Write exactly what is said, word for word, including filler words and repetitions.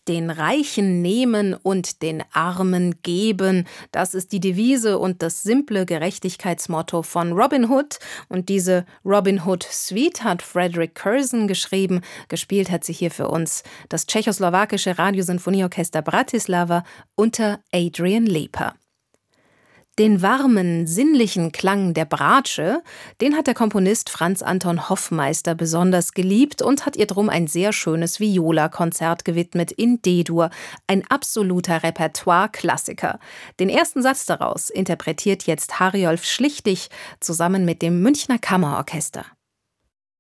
Den Reichen nehmen und den Armen geben. Das ist die Devise und das simple Gerechtigkeitsmotto von Robin Hood. Und diese Robin Hood Suite hat Frederick Curzon geschrieben. Gespielt hat sie hier für uns das tschechoslowakische Radiosinfonieorchester Bratislava unter Adrian Leper. Den warmen, sinnlichen Klang der Bratsche, den hat der Komponist Franz Anton Hoffmeister besonders geliebt und hat ihr drum ein sehr schönes Viola-Konzert gewidmet in D-Dur, ein absoluter Repertoire-Klassiker. Den ersten Satz daraus interpretiert jetzt Harjolf Schlichtig zusammen mit dem Münchner Kammerorchester.